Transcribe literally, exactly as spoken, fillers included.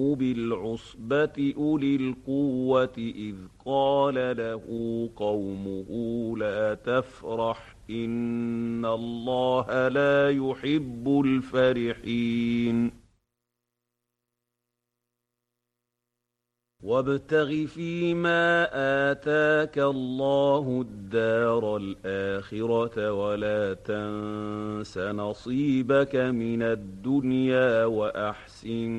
بالعصبة أولي القوة إذ قال له قومه لا تفرح إن الله لا يحب الفرحين وابتغ فيما آتاك الله الدار الآخرة ولا تنس نصيبك من الدنيا وأحسن